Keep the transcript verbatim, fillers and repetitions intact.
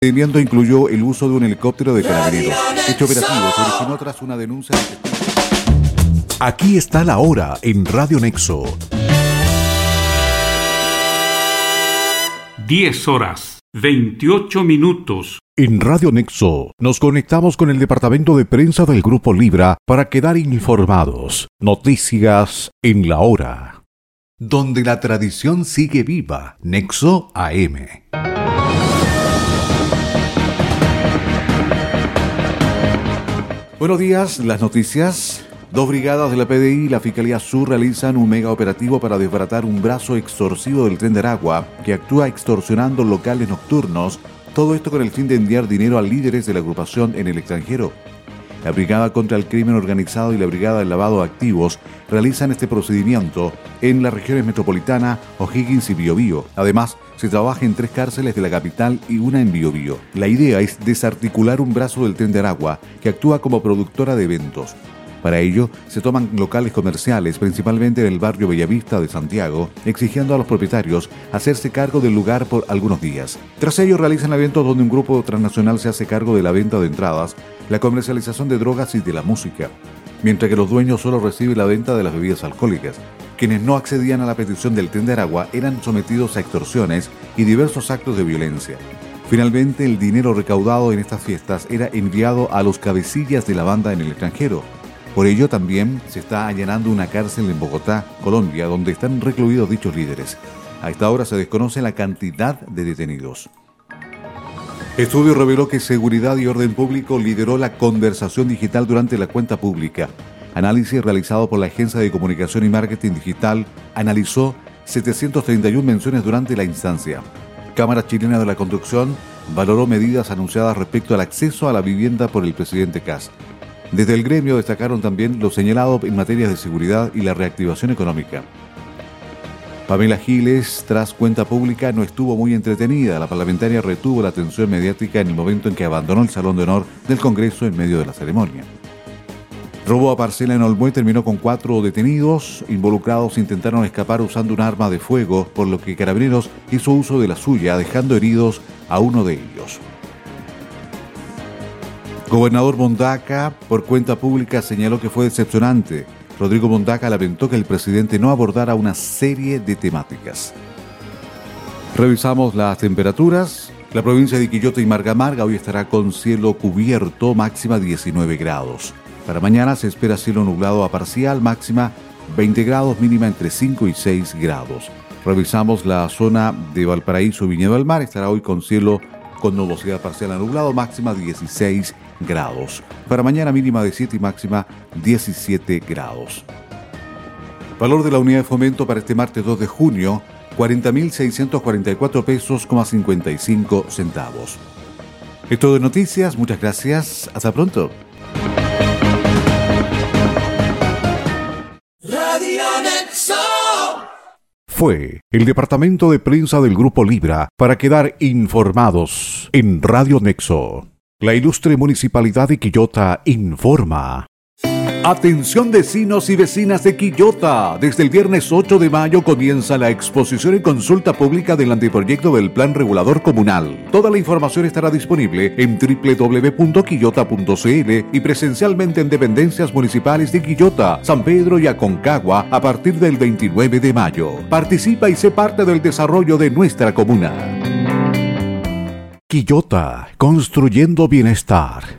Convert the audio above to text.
El procedimiento incluyó el uso de un helicóptero de Carabineros. Este operativo se originó tras una denuncia de... Aquí está la hora en Radio Nexo. diez horas, veintiocho minutos. En Radio Nexo nos conectamos con el departamento de prensa del Grupo Libra para quedar informados. Noticias en la hora. Donde la tradición sigue viva. Nexo A M. Buenos días, las noticias. Dos brigadas de la P D I y la Fiscalía Sur realizan un mega operativo para desbaratar un brazo extorsivo del Tren de Aragua que actúa extorsionando locales nocturnos, todo esto con el fin de enviar dinero a líderes de la agrupación en el extranjero. La Brigada contra el Crimen Organizado y la Brigada del Lavado de Activos realizan este procedimiento en las regiones metropolitana, O'Higgins y Biobío. Además, se trabaja en tres cárceles de la capital y una en Biobío. La idea es desarticular un brazo del Tren de Aragua que actúa como productora de eventos. Para ello, se toman locales comerciales, principalmente en el barrio Bellavista de Santiago, exigiendo a los propietarios hacerse cargo del lugar por algunos días. Tras ello, realizan eventos donde un grupo transnacional se hace cargo de la venta de entradas, la comercialización de drogas y de la música, mientras que los dueños solo reciben la venta de las bebidas alcohólicas. Quienes no accedían a la petición del Tren de Aragua eran sometidos a extorsiones y diversos actos de violencia. Finalmente, el dinero recaudado en estas fiestas era enviado a los cabecillas de la banda en el extranjero. Por ello también se está allanando una cárcel en Bogotá, Colombia, donde están recluidos dichos líderes. A esta hora se desconoce la cantidad de detenidos. Estudio reveló que Seguridad y Orden Público lideró la conversación digital durante la cuenta pública. Análisis realizado por la Agencia de Comunicación y Marketing Digital analizó setecientas treinta y una menciones durante la instancia. Cámara Chilena de la Construcción valoró medidas anunciadas respecto al acceso a la vivienda por el presidente Kast. Desde el gremio destacaron también lo señalado en materias de seguridad y la reactivación económica. Pamela Giles, tras cuenta pública, no estuvo muy entretenida. La parlamentaria retuvo la atención mediática en el momento en que abandonó el Salón de Honor del Congreso en medio de la ceremonia. Robo a parcela en Olmué terminó con cuatro detenidos. Involucrados intentaron escapar usando un arma de fuego, por lo que Carabineros hizo uso de la suya, dejando heridos a uno de ellos. Gobernador Mondaca, por cuenta pública, señaló que fue decepcionante. Rodrigo Mondaca lamentó que el presidente no abordara una serie de temáticas. Revisamos las temperaturas. La provincia de Quillota y Marga Marga hoy estará con cielo cubierto, máxima diecinueve grados. Para mañana se espera cielo nublado a parcial, máxima veinte grados, mínima entre cinco y seis grados. Revisamos la zona de Valparaíso, Viñedo del Mar, estará hoy con cielo con nubosidad parcial a nublado, máxima dieciséis grados. Para mañana mínima de siete y máxima diecisiete grados. Valor de la unidad de fomento para este martes dos de junio, cuarenta mil seiscientos cuarenta y cuatro pesos, cincuenta y cinco centavos. Esto de noticias, muchas gracias, hasta pronto. Radio Nexo. Fue el departamento de prensa del Grupo Libra para quedar informados en Radio Nexo. La ilustre Municipalidad de Quillota informa. Atención vecinos y vecinas de Quillota. Desde el viernes ocho de mayo comienza la exposición y consulta pública del anteproyecto del Plan Regulador Comunal. Toda la información estará disponible en doble u doble u doble u punto quillota punto c l y presencialmente en dependencias municipales de Quillota, San Pedro y Aconcagua a partir del veintinueve de mayo. Participa y sé parte del desarrollo de nuestra comuna. Quillota, construyendo bienestar.